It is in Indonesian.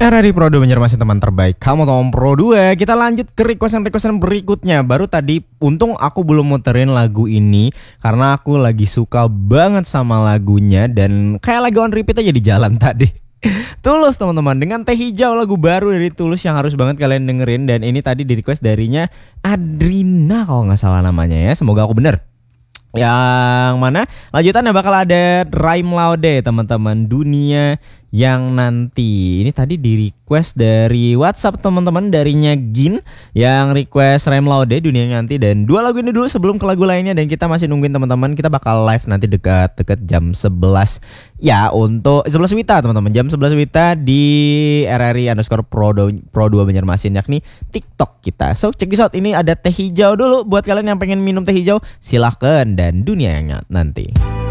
RRI Pro 2 Banjarmasin teman terbaik. Kamu Tom Pro 2. Kita lanjut ke requestan berikutnya. Baru tadi untung aku belum muterin lagu ini karena aku lagi suka banget sama lagunya dan kayak lagi on repeat aja di jalan tadi. Tulus teman-teman, dengan Teh Hijau, lagu baru dari Tulus yang harus banget kalian dengerin. Dan ini tadi di request darinya Adrina kalau nggak salah namanya ya. Semoga aku bener. Yang mana lanjutannya bakal ada Rhyme Laude teman-teman, Dunia yang Nanti. Ini tadi di request dari WhatsApp teman-teman, darinya Gin yang request Rhyme Laude, Dunia yang Nanti. Dan dua lagu ini dulu sebelum ke lagu lainnya. Dan kita masih nungguin teman-teman, kita bakal live nanti dekat jam 11 ya, untuk 11 Wita teman-teman, jam 11 Wita di RRI_Pro2 Banjarmasin, yakni TikTok kita. So check this out, ini ada Teh Hijau dulu buat kalian yang pengen minum teh hijau, silahkan. Dan Dunia yang Nanti.